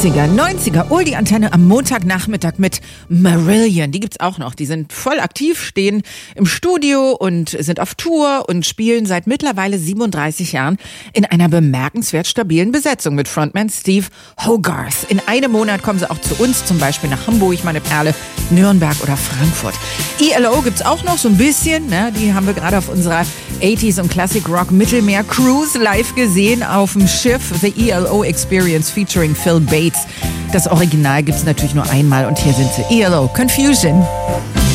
80er, 90er, Oldie-Antenne am Montagnachmittag mit Marillion. Die gibt's auch noch. Die sind voll aktiv, stehen im Studio und sind auf Tour und spielen seit mittlerweile 37 Jahren in einer bemerkenswert stabilen Besetzung mit Frontman Steve Hogarth. In einem Monat kommen sie auch zu uns, zum Beispiel nach Hamburg, meine Perle, Nürnberg oder Frankfurt. ELO gibt's auch noch so ein bisschen, ne? Die haben wir gerade auf unserer 80s und Classic Rock Mittelmeer Cruise live gesehen auf dem Schiff The ELO Experience featuring Phil Bates. Das Original gibt's natürlich nur einmal und hier sind sie. ELO Confusion.